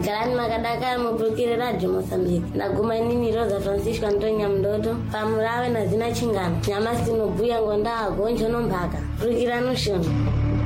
Garani Makadaka mupurukire Radio Mozambique. Naguma inini Rosa Francisco Antonia Mdoto pamurawe na zina chingana. Nyamasi nobhuya ngonda agonjo nombaka. Purukira noshoni.